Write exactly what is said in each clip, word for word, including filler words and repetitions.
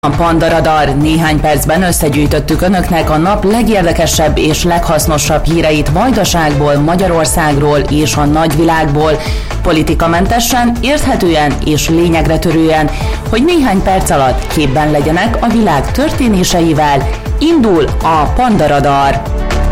A Panda Radar, néhány percben összegyűjtöttük önöknek a nap legérdekesebb és leghasznosabb híreit Vajdaságból, Magyarországról és a nagyvilágból, politikamentesen, érthetően és lényegre törően, hogy néhány perc alatt képben legyenek a világ történéseivel. Indul a Panda Radar!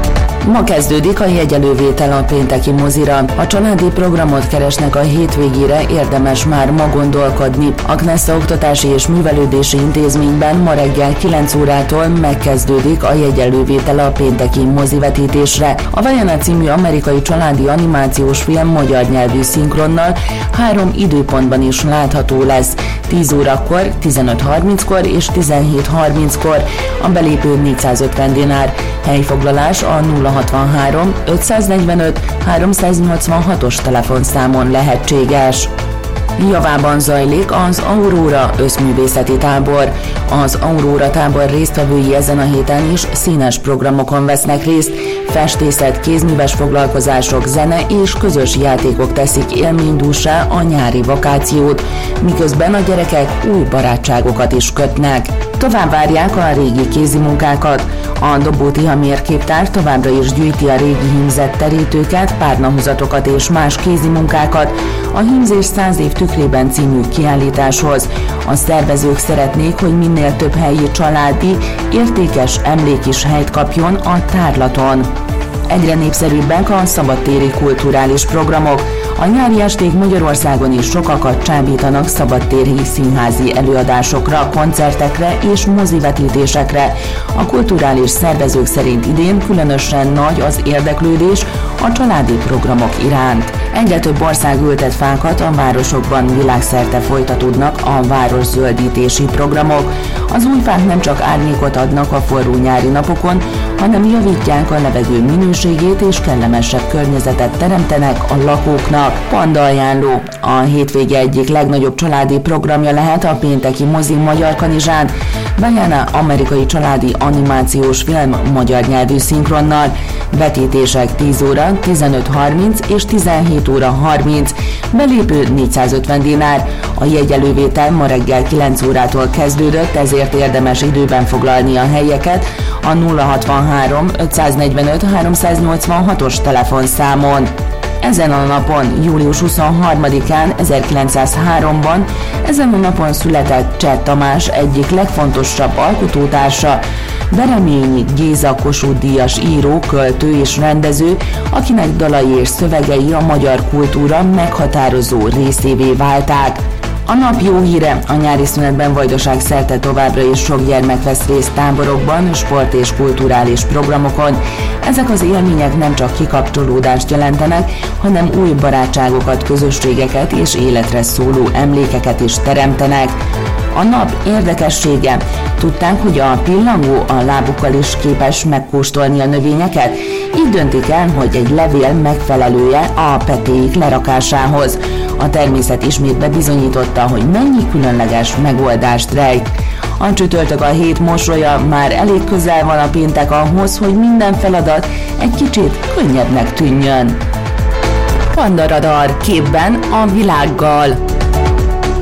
Ma kezdődik a jegyelővétel a pénteki mozira. A családi programot keresnek a hétvégére, érdemes már ma gondolkodni. A Knesza Oktatási és Művelődési Intézményben ma reggel kilenc órától megkezdődik a jegyelővétel a pénteki mozivetítésre. A Vajana című amerikai családi animációs film magyar nyelvű szinkronnal három időpontban is látható lesz. tíz órakor, tizenöt harminckor és tizenhét harminckor. A belépő négyszázötven dinár. Helyfoglalás a nulla hatvanhárom ötszáznegyvenöt háromszáznyolcvanhatos telefonszámon lehetséges. Javában zajlik az Aurora összművészeti tábor. Az Aurora tábor résztvevői ezen a héten is színes programokon vesznek részt. Festészet, kézműves foglalkozások, zene és közös játékok teszik élménydússá a nyári vakációt, miközben a gyerekek új barátságokat is kötnek. Tovább várják a régi kézimunkákat. A Dobó Tihamér képtár továbbra is gyűjti a régi hímzett terítőket, párnahúzatokat és más kézimunkákat a Hímzés száz év tükrében című kiállításhoz. A szervezők szeretnék, hogy minél több helyi családi, értékes emlék is helyt kapjon a tárlaton. Egyre népszerűbbek a szabadtéri kulturális programok. A nyári esték Magyarországon is sokakat csábítanak szabadtéri színházi előadásokra, koncertekre és mozivetítésekre. A kulturális szervezők szerint idén különösen nagy az érdeklődés a családi programok iránt. Egyre több ország ültet fákat, a városokban világszerte folytatódnak a városzöldítési programok. Az új fák nem csak árnyékot adnak a forró nyári napokon, hanem javítják a levegő minőségét és kellemesebb környezetet teremtenek a lakóknak. Panda ajánló. A hétvége egyik legnagyobb családi programja lehet a pénteki mozi Magyar Kanizsán, Vajana amerikai családi animációs film magyar nyelvű szinkronnal. Vetítések tíz óra, tizenöt harminc és tizenhét óra harminc. Belépő négyszázötven dinár. A jegyelővétel ma reggel kilenc órától kezdődött, ezért érdemes időben foglalni a helyeket a nulla hatvanhárom ötszáznegyvenöt háromszáznyolcvanhatos telefonszámon. Ezen a napon, július huszonharmadikán ezerkilencszázháromban, ezen a napon született Cseh Tamás egyik legfontosabb alkotótársa, Bereményi Géza Kossuth-díjas író, költő és rendező, akinek dalai és szövegei a magyar kultúra meghatározó részévé válták. A nap jó híre, a nyári szünetben Vajdaság szerte továbbra is sok gyermek vesz részt táborokban, sport és kulturális programokon. Ezek az élmények nem csak kikapcsolódást jelentenek, hanem új barátságokat, közösségeket és életre szóló emlékeket is teremtenek. A nap érdekessége. Tudták, hogy a pillangó a lábukkal is képes megkóstolni a növényeket? Így döntik el, hogy egy levél megfelelője a petéik lerakásához. A természet ismét bebizonyította, hogy mennyi különleges megoldást rejt. A csütörtök a hét mosolya, már elég közel van a péntek ahhoz, hogy minden feladat egy kicsit könnyebbnek tűnjön. Panda Radar, képben a világgal.